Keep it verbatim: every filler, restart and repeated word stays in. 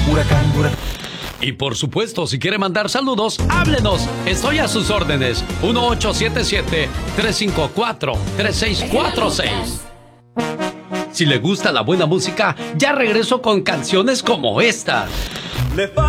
Huracán, huracán. Y por supuesto, si quiere mandar saludos, háblenos. Estoy a sus órdenes. uno ocho siete siete, tres cinco cuatro, tres seis cuatro seis. Si le gusta la buena música, ya regreso con canciones como esta. Le